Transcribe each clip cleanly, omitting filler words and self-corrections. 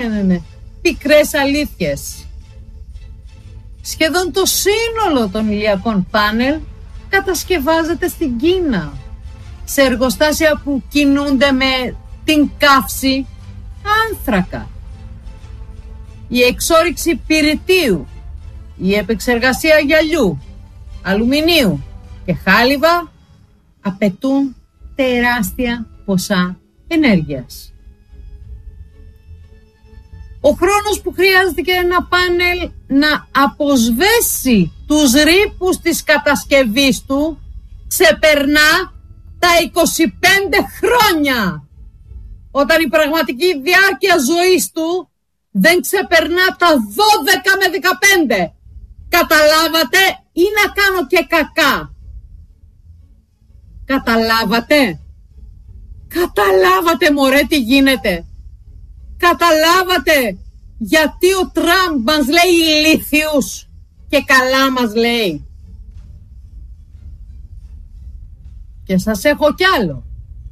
πικρές αλήθειες. Σχεδόν το σύνολο των ηλιακών πάνελ κατασκευάζεται στην Κίνα, σε εργοστάσια που κινούνται με την καύση άνθρακα. Η εξόρυξη πυρητίου, η επεξεργασία γυαλιού, αλουμινίου και χάλιβα απαιτούν τεράστια ποσά ενέργειας. Ο χρόνος που χρειάζεται και ένα πάνελ να αποσβέσει τους ρήπους της κατασκευής του ξεπερνά τα 25 χρόνια, όταν η πραγματική διάρκεια ζωής του δεν ξεπερνά τα 12 με 15. Καταλάβατε, ή να κάνω και κακά? Καταλάβατε μωρέ τι γίνεται? Καταλάβατε γιατί ο Τραμπ μας λέει ηλίθιους και καλά μας λέει? Και σας έχω κι άλλο.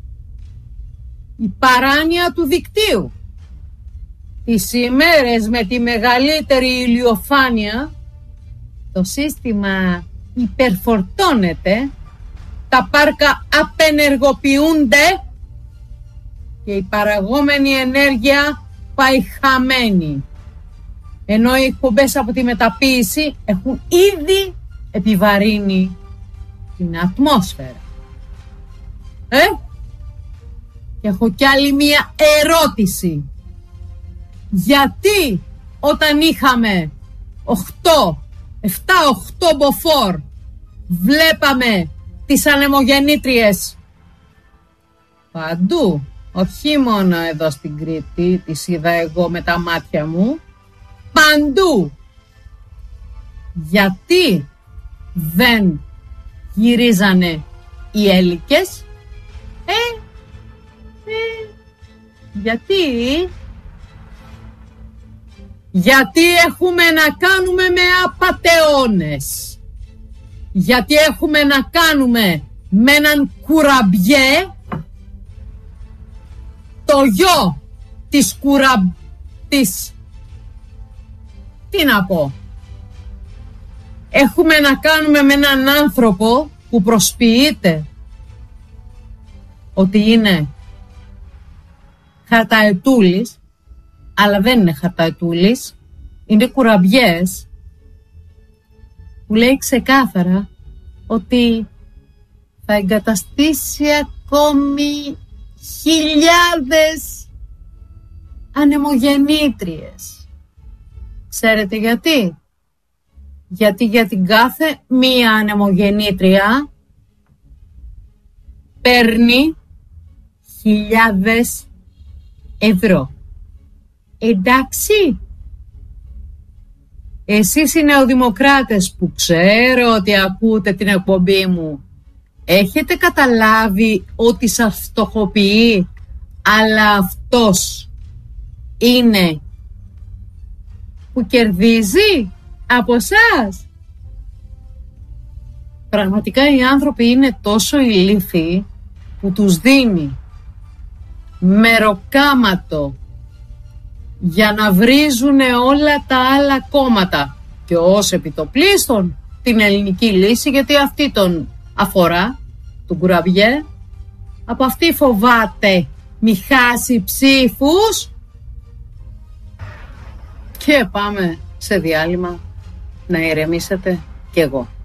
Η παράνοια του δικτύου. Τις ημέρες με τη μεγαλύτερη ηλιοφάνεια το σύστημα υπερφορτώνεται, τα πάρκα απενεργοποιούνται και η παραγόμενη ενέργεια πάει χαμένη. Ενώ οι εκπομπές από τη μεταποίηση έχουν ήδη επιβαρύνει την ατμόσφαιρα. Και έχω κι άλλη μία ερώτηση. Γιατί όταν είχαμε 7-8 μποφόρ βλέπαμε τις ανεμογεννήτριες παντού? Όχι μόνο εδώ στην Κρήτη, τις είδα εγώ με τα μάτια μου. Παντού. Γιατί δεν γυρίζανε οι έλικες? Γιατί έχουμε να κάνουμε με απατεώνες. Γιατί έχουμε να κάνουμε με έναν κουραμπιέ, το γιο της τι να πω. Έχουμε να κάνουμε με έναν άνθρωπο που προσποιείται ότι είναι χαρταετούλης, αλλά δεν είναι χαρταετούλης, είναι κουραμπιές, που λέει ξεκάθαρα ότι θα εγκαταστήσει ακόμη χιλιάδες ανεμογεννήτριες. Ξέρετε γιατί? Γιατί για την κάθε μία ανεμογεννήτρια παίρνει χιλιάδες ευρώ. Εντάξει? Εσείς οι νεοδημοκράτες που ξέρω ότι ακούτε την εκπομπή μου, έχετε καταλάβει ότι σας φτωχοποιεί, αλλά αυτός είναι που κερδίζει από εσάς? Πραγματικά οι άνθρωποι είναι τόσο ηλίθιοι που τους δίνει μεροκάματο για να βρίζουν όλα τα άλλα κόμματα, και ως επιτοπλίστων την ελληνική λύση, γιατί αυτή τον αφορά, τον κουραμπιέ. Από αυτή φοβάται μη χάσει ψήφους. Και πάμε σε διάλειμμα να ηρεμήσετε κι εγώ.